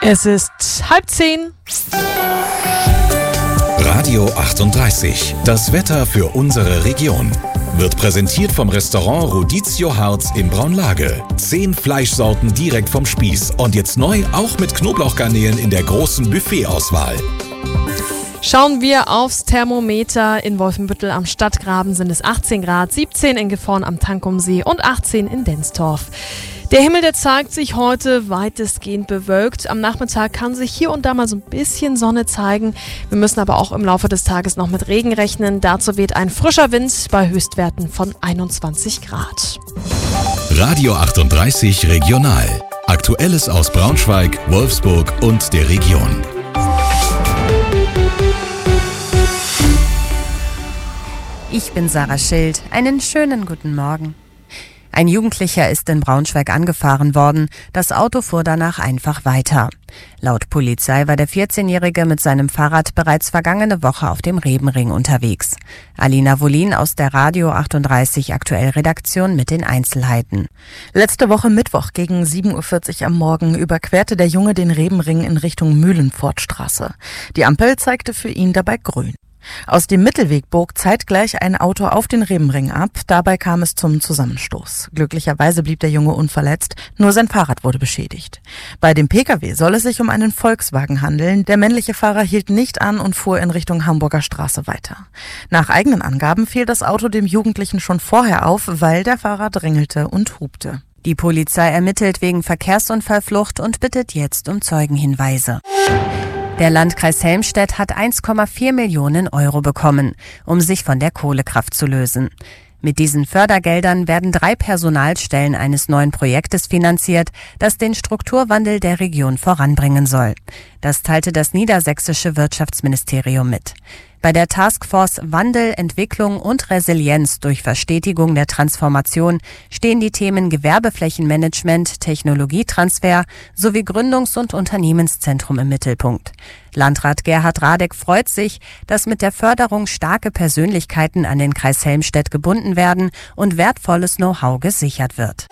Es ist 9:30. Radio 38, das Wetter für unsere Region. Wird präsentiert vom Restaurant Rodizio Harz in Braunlage. 10 Fleischsorten direkt vom Spieß und jetzt neu auch mit Knoblauchgarnelen in der großen Buffetauswahl. Schauen wir aufs Thermometer. In Wolfenbüttel am Stadtgraben sind es 18 Grad, 17 in Gifhorn am Tankumsee und 18 in Denstorf. Der Himmel, der zeigt sich heute weitestgehend bewölkt. Am Nachmittag kann sich hier und da mal so ein bisschen Sonne zeigen. Wir müssen aber auch im Laufe des Tages noch mit Regen rechnen. Dazu weht ein frischer Wind bei Höchstwerten von 21 Grad. Radio 38 Regional. Aktuelles aus Braunschweig, Wolfsburg und der Region. Ich bin Sarah Schild. Einen schönen guten Morgen. Ein Jugendlicher ist in Braunschweig angefahren worden. Das Auto fuhr danach einfach weiter. Laut Polizei war der 14-Jährige mit seinem Fahrrad bereits vergangene Woche auf dem Rebenring unterwegs. Alina Wolin aus der Radio 38 Aktuell Redaktion mit den Einzelheiten. Letzte Woche Mittwoch gegen 7:40 Uhr am Morgen überquerte der Junge den Rebenring in Richtung Mühlenfortstraße. Die Ampel zeigte für ihn dabei grün. Aus dem Mittelweg bog zeitgleich ein Auto auf den Rebenring ab. Dabei kam es zum Zusammenstoß. Glücklicherweise blieb der Junge unverletzt, nur sein Fahrrad wurde beschädigt. Bei dem Pkw soll es sich um einen Volkswagen handeln. Der männliche Fahrer hielt nicht an und fuhr in Richtung Hamburger Straße weiter. Nach eigenen Angaben fiel das Auto dem Jugendlichen schon vorher auf, weil der Fahrer drängelte und hupte. Die Polizei ermittelt wegen Verkehrsunfallflucht und bittet jetzt um Zeugenhinweise. Der Landkreis Helmstedt hat 1,4 Millionen Euro bekommen, um sich von der Kohlekraft zu lösen. Mit diesen Fördergeldern werden 3 Personalstellen eines neuen Projektes finanziert, das den Strukturwandel der Region voranbringen soll. Das teilte das niedersächsische Wirtschaftsministerium mit. Bei der Taskforce Wandel, Entwicklung und Resilienz durch Verstetigung der Transformation stehen die Themen Gewerbeflächenmanagement, Technologietransfer sowie Gründungs- und Unternehmenszentrum im Mittelpunkt. Landrat Gerhard Radek freut sich, dass mit der Förderung starke Persönlichkeiten an den Kreis Helmstedt gebunden werden und wertvolles Know-how gesichert wird.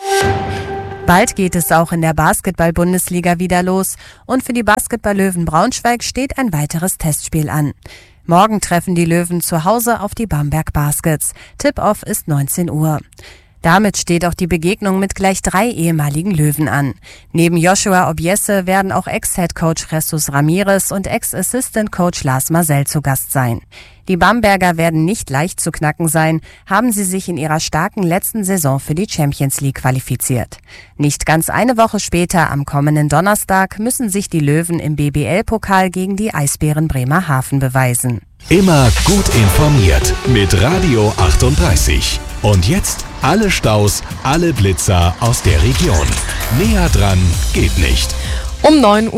Bald geht es auch in der Basketball-Bundesliga wieder los und für die Basketball-Löwen Braunschweig steht ein weiteres Testspiel an. Morgen treffen die Löwen zu Hause auf die Bamberg Baskets. Tip-Off ist 19 Uhr. Damit steht auch die Begegnung mit gleich 3 ehemaligen Löwen an. Neben Joshua Obiese werden auch Ex-Headcoach Jesus Ramirez und Ex-Assistant-Coach Lars Marcel zu Gast sein. Die Bamberger werden nicht leicht zu knacken sein, haben sie sich in ihrer starken letzten Saison für die Champions League qualifiziert. Nicht ganz eine Woche später, am kommenden Donnerstag, müssen sich die Löwen im BBL-Pokal gegen die Eisbären Bremerhaven beweisen. Immer gut informiert mit Radio 38. Und jetzt alle Staus, alle Blitzer aus der Region. Näher dran geht nicht. Um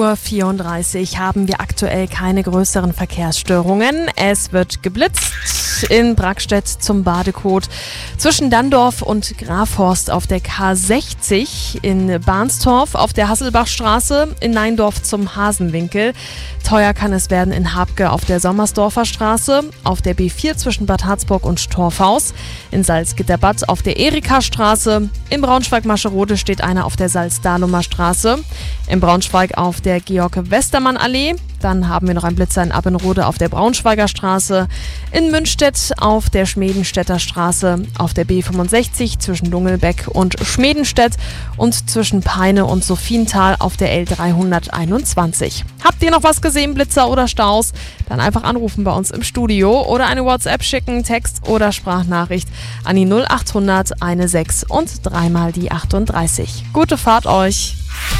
9:34 Uhr haben wir aktuell keine größeren Verkehrsstörungen. Es wird geblitzt in Brackstedt zum Badekot, zwischen Dandorf und Grafhorst auf der K60, in Barnstorf auf der Hasselbachstraße, in Neindorf zum Hasenwinkel. Teuer kann es werden in Habke auf der Sommersdorfer Straße, auf der B4 zwischen Bad Harzburg und Torfhaus, in Salzgitterbad auf der Erikastraße, in Braunschweig-Mascherode steht einer auf der Salzdahlumer Straße, in Braunschweig auf der Georg-Westermann-Allee. Dann haben wir noch einen Blitzer in Abbenrode auf der Braunschweiger Straße, in Münstedt auf der Schmedenstädter Straße, auf der B65 zwischen Dungelbeck und Schmedenstedt und zwischen Peine und Sophienthal auf der L321. Habt ihr noch was gesehen, Blitzer oder Staus? Dann einfach anrufen bei uns im Studio oder eine WhatsApp schicken, Text oder Sprachnachricht an die 0800 16 und 3 die 38. Gute Fahrt euch!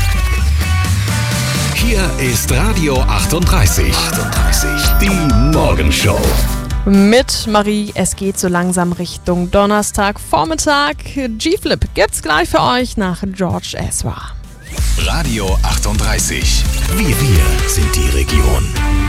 Hier ist Radio 38. Die Morgenshow. Mit Marie, es geht so langsam Richtung Donnerstagvormittag. G-Flip gibt's gleich für euch nach George Ezra. Radio 38. Wir sind die Region.